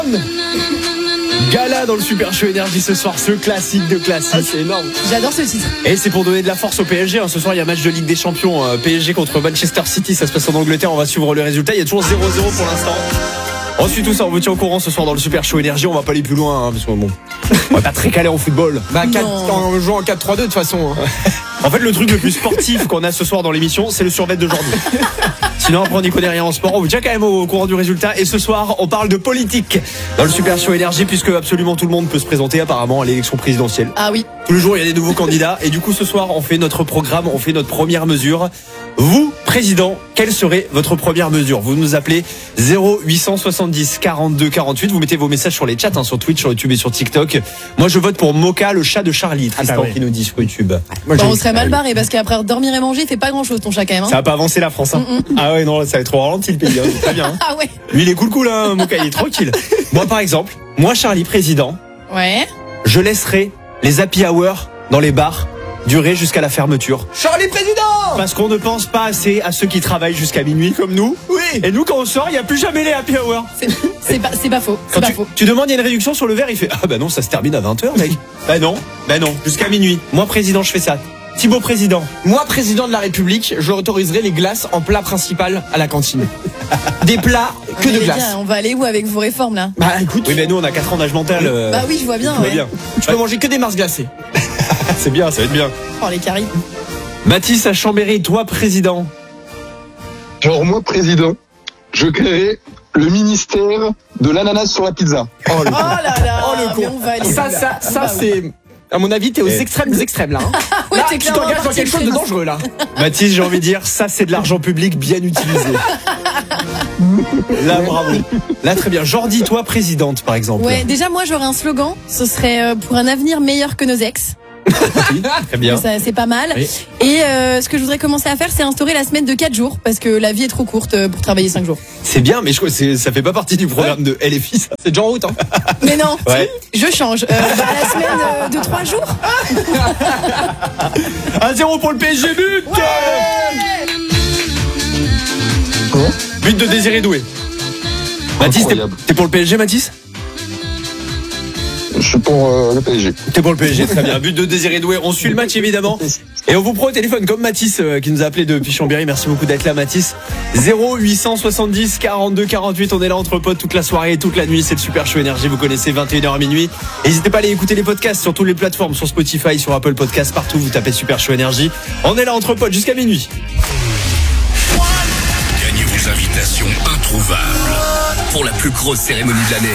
Gala dans le Super Show Énergie ce soir, ce classique de classique. C'est énorme. J'adore ce titre. Et c'est pour donner de la force au PSG. Ce soir, il y a match de Ligue des Champions. PSG contre Manchester City. Ça se passe en Angleterre. On va suivre le résultat. Il y a toujours 0-0 pour l'instant. On suit tout ça. On vous tient au courant ce soir dans le Super Show Énergie. On va pas aller plus loin, parce que bon, on est pas très calé en football. On joue en 4-3-2 de toute façon. En fait, le truc le plus sportif qu'on a ce soir dans l'émission, c'est le survêt d'aujourd'hui. Sinon, après, on n'y connaît rien en sport. On vous tient quand même au courant du résultat. Et ce soir, on parle de politique dans le Super Show Énergie, puisque absolument tout le monde peut se présenter apparemment à l'élection présidentielle. Ah oui. Tous les jours, il y a des nouveaux candidats. Et du coup, ce soir, on fait notre programme, on fait notre première mesure. Vous, président, quelle serait votre première mesure? Vous nous appelez 0870 42 48. Vous mettez vos messages sur les chats, sur Twitch, sur YouTube et sur TikTok. Moi, je vote pour Mocha, le chat de Charlie. Tristan qui nous dit sur YouTube. Moi, on serait mal barré parce qu'après dormir et manger, il fait pas grand chose ton chat quand même. Ça va pas avancer la France. Ah ouais, non, là, ça va être trop ralenti le pays. C'est très bien. Ah ouais. Lui, il est cool, Mocha, il est tranquille. Moi, par exemple, Charlie, président. Ouais. Je laisserai les happy hours dans les bars durer jusqu'à la fermeture. Charlie président. Parce qu'on ne pense pas assez à ceux qui travaillent jusqu'à minuit comme nous. Oui. Et nous, quand on sort, il n'y a plus jamais les happy hours. C'est pas faux. C'est pas faux. Tu demandes, il y a une réduction sur le verre, il fait ah bah non, ça se termine à 20h, mec. Bah non, jusqu'à minuit. Moi, président, je fais ça. Thibaut, président. Moi, président de la République, je autoriserai les glaces en plat principal à la cantine. Des plats que de glace. On va aller où avec vos réformes là? Bah écoute. Oui, mais nous, on a 4 ans d'âge mental. Bah oui, je vois bien. Tu peux manger que des Mars glacées. C'est bien, ça va être bien. Oh, les caries. Mathis à Chambéry, toi, président. Genre, moi, président, je créerai le ministère de l'ananas sur la pizza. Oh là là. Oh le mais con. on va aller Ça c'est... À mon avis, t'es aux extrêmes des extrêmes là. Ouais, Là, t'es tu clairement t'engages dans quelque chose de dangereux là. Mathis, j'ai envie de dire, ça, c'est de l'argent public bien utilisé. Là, bravo. Là, très bien. Jordi, toi, présidente, par exemple. Ouais, déjà, moi, j'aurais un slogan. Ce serait pour un avenir meilleur que nos ex. Oui, très bien. Ça, c'est pas mal. Oui. Et ce que je voudrais commencer à faire, c'est instaurer la semaine de 4 jours. Parce que la vie est trop courte pour travailler 5 jours. C'est bien, mais je crois que ça fait pas partie du programme de LFI, ça. C'est déjà en route. Mais non, Ouais. je change. La semaine de 3 jours. 1-0 pour le PSG, but But de Désiré Doué. Mathis, t'es pour le PSG, Mathis? Je suis pour le PSG. T'es pour le PSG, très bien. But de Désiré Doué. On suit le match, évidemment. Et on vous prend au téléphone, comme Mathis, qui nous a appelé depuis Chambéry. Merci beaucoup d'être là, Mathis. 0870 42 48. On est là entre potes toute la soirée et toute la nuit. C'est le Super Show Énergie. Vous connaissez 21h à minuit. N'hésitez pas à aller écouter les podcasts sur toutes les plateformes, sur Spotify, sur Apple Podcasts, partout. Vous tapez Super Show Énergie. On est là entre potes jusqu'à minuit. Gagnez vos invitations introuvables pour la plus grosse cérémonie de l'année.